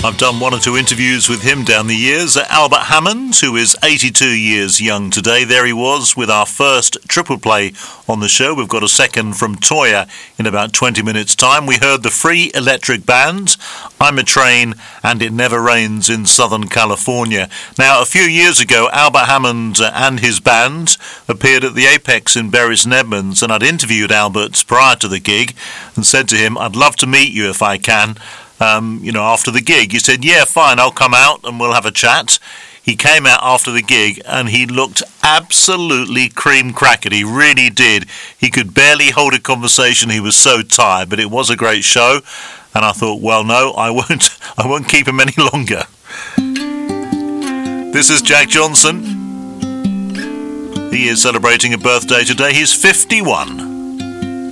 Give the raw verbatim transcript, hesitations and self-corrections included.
I've done one or two interviews with him down the years. Albert Hammond, who is eighty-two years young today, there he was with our first triple play on the show. We've got a second from Toyah in about twenty minutes' time. We heard the Free Electric Band, I'm a Train, and It Never Rains in Southern California. Now, a few years ago, Albert Hammond and his band appeared at the Apex in Bury St Edmunds, and I'd interviewed Albert prior to the gig and said to him, I'd love to meet you if I can. Um, you know, after the gig. He said, yeah, fine, I'll come out and we'll have a chat. He came out after the gig and he looked absolutely cream crackered. He really did. He could barely hold a conversation. He was so tired, but it was a great show. And I thought, well, no, I won't, I won't keep him any longer. This is Jack Johnson. He is celebrating a birthday today. He's fifty-one.